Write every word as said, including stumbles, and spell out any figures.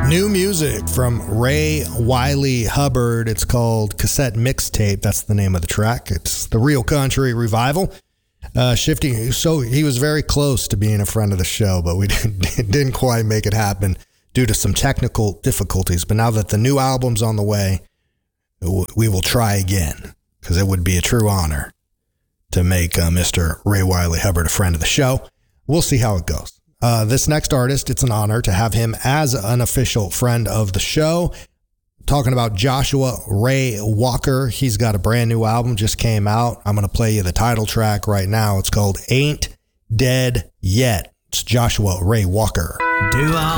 New music from Ray Wiley Hubbard. It's called Cassette Mixtape. That's the name of the track. It's the Real Country Revival. Uh, Shifty, so he was very close to being a friend of the show, but we didn't, didn't quite make it happen due to some technical difficulties. But now that the new album's on the way, we will try again, because it would be a true honor to make uh, Mister Ray Wiley Hubbard a friend of the show. We'll see how it goes. Uh, this next artist, it's an honor to have him as an official friend of the show. Talking about Joshua Ray Walker. He's got a brand new album, just came out. I'm going to play you the title track right now. It's called Ain't Dead Yet. It's Joshua Ray Walker. Do I